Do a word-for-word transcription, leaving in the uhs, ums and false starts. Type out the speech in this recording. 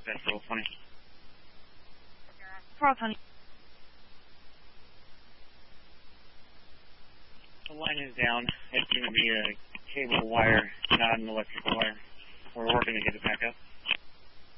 That's a little funny. Frog honey. The line is down. It's going to be a cable wire, not an electrical wire. We're working to get it back up.